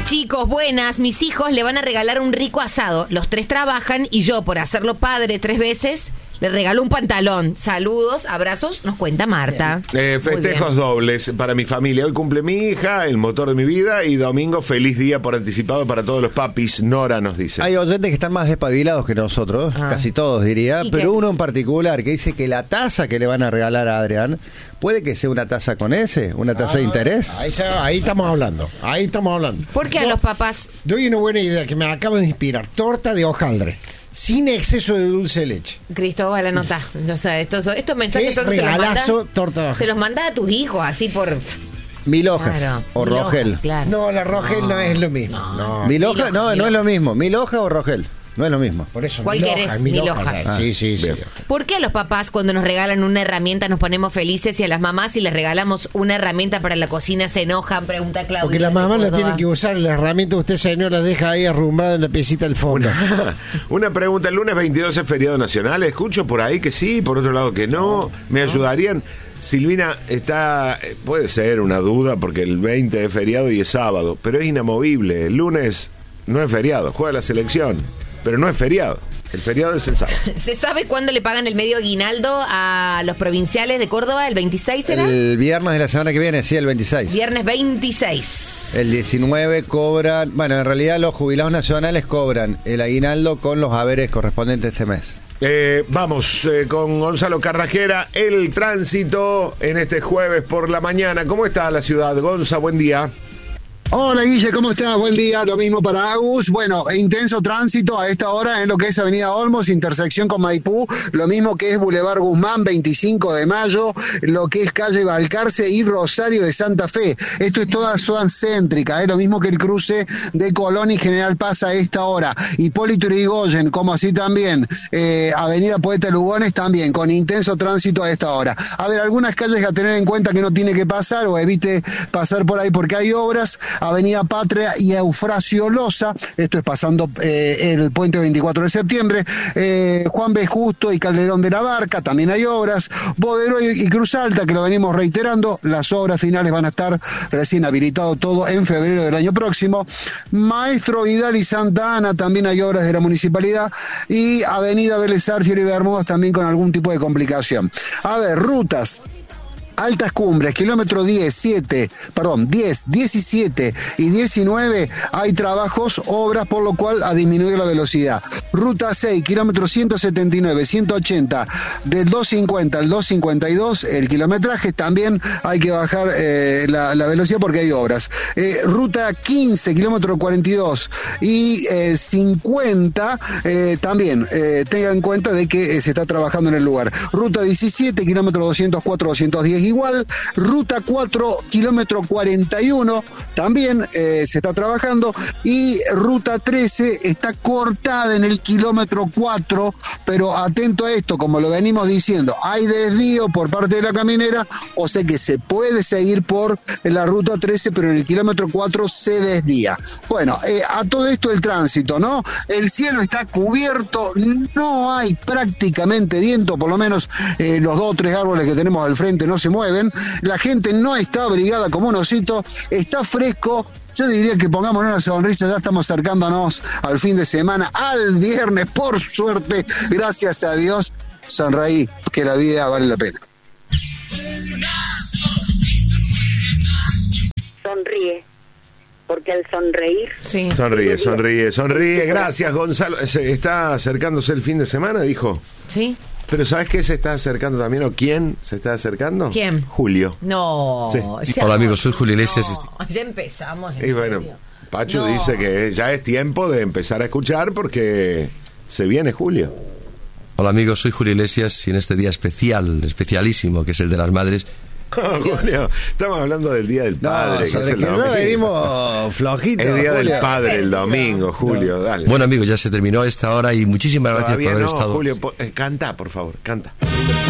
chicos, buenas. Mis hijos le van a regalar un rico asado. Los 3 trabajan y yo, por hacerlo padre 3 veces, le regalo un pantalón. Saludos, abrazos, nos cuenta Marta. Festejos dobles para mi familia. Hoy cumple mi hija, el motor de mi vida, y domingo feliz día por anticipado para todos los papis. Nora nos dice. Hay oyentes que están más despabilados que nosotros, casi todos diría, pero uno en particular que dice que la tasa que le van a regalar a Adrián puede que sea una tasa con S, una tasa de interés. Ahí estamos hablando. ¿Por qué a los papás? Doy una buena idea que me acabo de inspirar. Torta de hojaldre, sin exceso de dulce de leche. Cristóbal, anota. O sea, estos mensajes son regalazo, torta de hojaldre. Se los manda a tus hijos, así por... 1000 hojas, claro, o 1000 Rogel. Hojas, claro. No, la Rogel no es lo mismo. No. 1000 hojas, no es lo mismo. 1000 hojas o Rogel. No es lo mismo. Por eso, ¿cuál querés? 1000 hojas. Sí. ¿Por qué a los papás cuando nos regalan una herramienta nos ponemos felices y a las mamás si les regalamos una herramienta para la cocina se enojan? Pregunta Claudia. Porque las mamás la tienen que usar, la herramienta usted, señor, la deja ahí arrumbada en la piecita del fondo. Una pregunta, el lunes 22 es feriado nacional. Escucho por ahí que sí, por otro lado que no. ¿Me ayudarían? Silvina, puede ser una duda porque el 20 es feriado y es sábado, pero es inamovible. El lunes no es feriado, juega la selección, pero no es feriado. El feriado es el sábado. ¿Se sabe cuándo le pagan el medio aguinaldo a los provinciales de Córdoba? ¿El 26 será? El viernes de la semana que viene, sí, el 26. Viernes 26. El 19 cobran, bueno, en realidad los jubilados nacionales cobran el aguinaldo con los haberes correspondientes este mes. Vamos con Gonzalo Carrajera. El tránsito en este jueves por la mañana. ¿Cómo está la ciudad? Gonza, buen día. Hola Guille, ¿cómo estás? Buen día, lo mismo para Agus. Bueno, intenso tránsito a esta hora en lo que es Avenida Olmos, intersección con Maipú, lo mismo que es Boulevard Guzmán, 25 de mayo, lo que es calle Balcarce y Rosario de Santa Fe. Esto es toda zona céntrica, lo mismo que el cruce de Colón y General Paz a esta hora. Hipólito Yrigoyen, como así también Avenida Poeta Lugones, también con intenso tránsito a esta hora. A ver, algunas calles a tener en cuenta que no tiene que pasar o evite pasar por ahí porque hay obras. Avenida Patria y Eufrasio Loza, esto es pasando el puente 24 de septiembre, Juan B. Justo y Calderón de la Barca, también hay obras, Bodero y Cruz Alta, que lo venimos reiterando, las obras finales van a estar recién habilitado todo en febrero del año próximo. Maestro Vidal y Santa Ana, también hay obras de la municipalidad, y Avenida Vélez Arfiel y Bermudas también con algún tipo de complicación. A ver, rutas. Altas Cumbres, kilómetro 10, 17 y 19, hay trabajos, obras, por lo cual ha disminuido la velocidad. Ruta 6, kilómetro 179, 180, del 250 al 252, el kilometraje, también hay que bajar la velocidad porque hay obras. Ruta 15, kilómetro 42 y 50, también tengan en cuenta de que se está trabajando en el lugar. Ruta 17, kilómetro 204, 210 igual. Ruta 4, kilómetro 41, también se está trabajando. Y ruta 13 está cortada en el kilómetro 4, pero atento a esto, como lo venimos diciendo, hay desvío por parte de la caminera, o sea que se puede seguir por la ruta 13, pero en el kilómetro 4 se desvía. Bueno, a todo esto el tránsito, ¿no? El cielo está cubierto, no hay prácticamente viento, por lo menos los 2 o 3 árboles que tenemos al frente no se mueven, la gente no está abrigada como un osito, está fresco. Yo diría que pongamos una sonrisa, ya estamos acercándonos al fin de semana, al viernes, por suerte, gracias a Dios, sonreí, que la vida vale la pena. Sonríe, porque al sonreír... Sí. Sonríe. Gracias, Gonzalo. ¿Se está acercándose el fin de semana, dijo? Sí. Pero ¿sabes qué se está acercando también? ¿O quién se está acercando? ¿Quién? Julio. No. Sí. Hola amigos, soy Julio Iglesias. Ya empezamos. Y bueno, Pacho dice que ya es tiempo de empezar a escuchar porque se viene Julio. Hola amigos, soy Julio Iglesias y en este día especialísimo, que es el de las madres. Julio, estamos hablando del Día del Padre, que es el domingo. Venimos flojitos. El Día Julio. del Padre, el domingo, Julio, dale. Bueno amigos, ya se terminó esta hora y muchísimas gracias por haber estado. Julio, canta, por favor, canta.